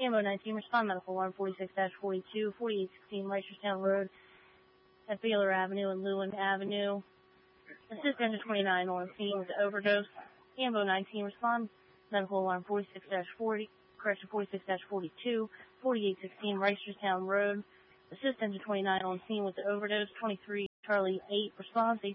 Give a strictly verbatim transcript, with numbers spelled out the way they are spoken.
Ambo nineteen, respond medical alarm forty-six forty-two, forty-eight sixteen Reisterstown Road at Baylor Avenue and Lewin Avenue. Assist engine twenty-nine on scene with overdose. Ambo nineteen, respond medical alarm forty-six forty, correction forty-six forty-two, forty-eight sixteen Reisterstown Road. Assist engine twenty-nine on scene with the overdose. twenty-three Charlie eight response.